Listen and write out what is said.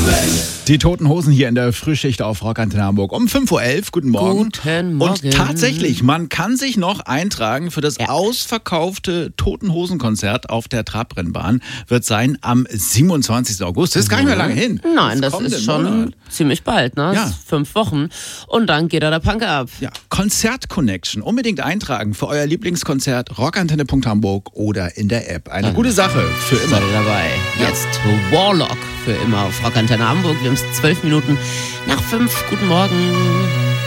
Die Toten Hosen hier in der Frühschicht auf Rock Antenne Hamburg um 5.11 Uhr. Guten Morgen. Guten Morgen. Und tatsächlich, man kann sich noch eintragen für das ausverkaufte Toten Hosen Konzert auf der Trabrennbahn. Wird sein am 27. August. Das ist gar nicht mehr lange hin. Nein, das ist schon ziemlich bald, ne? Ja. 5 Wochen. Und dann geht da der Punk ab. Ja, Konzert Connection. Unbedingt eintragen für euer Lieblingskonzert rockantenne.hamburg oder in der App. Eine gute Sache für immer. Seid ihr dabei. Ja. Jetzt Warlock für immer auf Rock Antenne Hamburg. Wir haben es 12 Minuten nach 5. Guten Morgen.